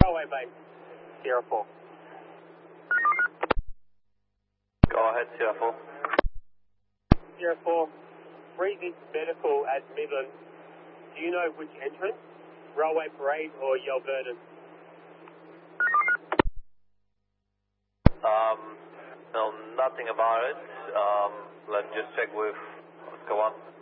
Railway base, Sierra 4. Go ahead, Sierra 4. Sierra 4, Breezy Medical at Midland. Do you know which entrance? Railway Parade or Yelverton? No, nothing about it. Let me just check with Oscar 1.